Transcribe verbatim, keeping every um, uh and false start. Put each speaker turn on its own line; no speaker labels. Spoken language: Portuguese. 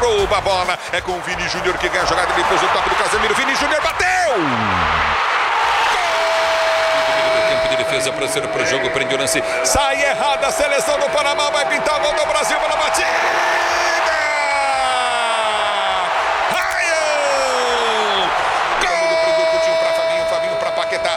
rouba a bola. É com o Vini Júnior que ganha a jogada. Depois o toque do Casemiro. Vini Júnior bateu! Tempo de defesa para ser para o jogo. Prende o lance. Sai errada. A seleção do Panamá vai pintar a mão do Brasil. Bola batida.